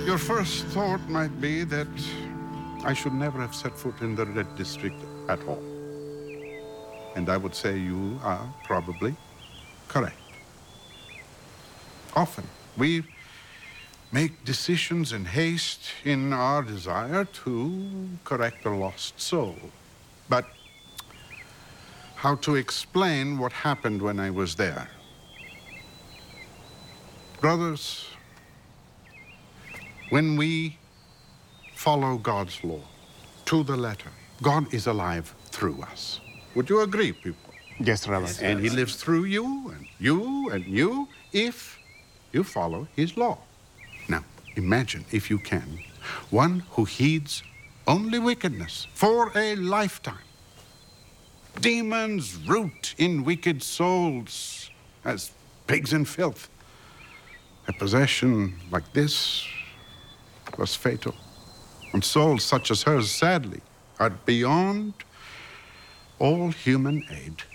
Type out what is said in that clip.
Your first thought might be that I should never have set foot in the Red District at all. And I would say you are probably correct. Often, we make decisions in haste in our desire to correct a lost soul. But how to explain what happened when I was there? Brothers, when we follow God's law to the letter, God is alive through us. Would you agree, people? Yes, Rabbi. And he lives through you and you and you if you follow his law. Now, imagine, if you can, one who heeds only wickedness for a lifetime. Demons root in wicked souls as pigs in filth. A possession like this was fatal. And souls such as hers, sadly, are beyond all human aid.